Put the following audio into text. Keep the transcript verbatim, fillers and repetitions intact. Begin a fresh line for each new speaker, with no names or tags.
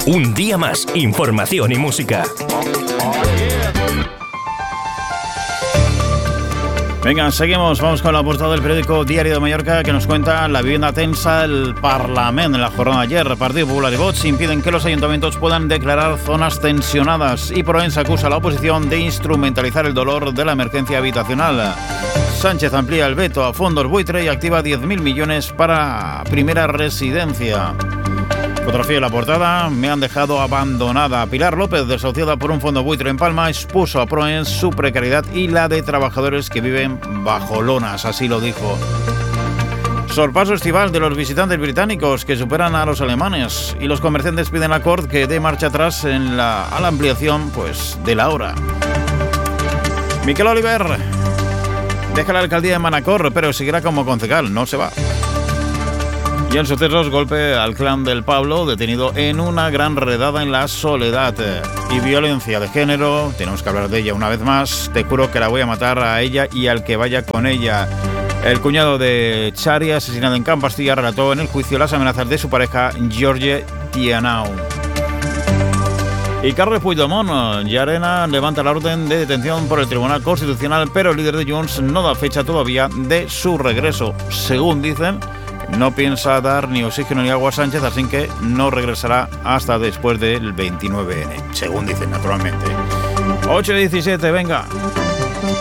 Un día más, información y música.
Venga, seguimos. Vamos con la portada del periódico Diario de Mallorca, que nos cuenta la vivienda tensa. El Parlamento en la jornada de ayer, Partido Popular y Vox impiden que los ayuntamientos puedan declarar zonas tensionadas, y Proens acusa a la oposición de instrumentalizar el dolor de la emergencia habitacional. Sánchez amplía el veto a fondos buitre y activa diez mil millones para primera residencia. Fotografía de la portada: me han dejado abandonada. Pilar López, desahuciada por un fondo buitre en Palma, expuso a Proens su precariedad y la de trabajadores que viven bajo lonas, así lo dijo. Sorpaso estival de los visitantes británicos, que superan a los alemanes, y los comerciantes piden a Cort que dé marcha atrás en la, a la ampliación pues, de la hora. Miquel Oliver deja la alcaldía de Manacor, pero seguirá como concejal, no se va. Y en sucesos, golpe al clan del Pablo, detenido en una gran redada en la Soledad. Y violencia de género, tenemos que hablar de ella una vez más. Te juro que la voy a matar a ella y al que vaya con ella. El cuñado de Chari, asesinado en Can Pastilla, relató en el juicio las amenazas de su pareja, George Tianau. Y Carles Puigdemont, Llarena levanta la orden de detención por el Tribunal Constitucional, pero el líder de Junts no da fecha todavía de su regreso. Según dicen, no piensa dar ni oxígeno ni agua a Sánchez, así que no regresará hasta después del veintinueve ene, según dicen, naturalmente. ocho y diecisiete, venga.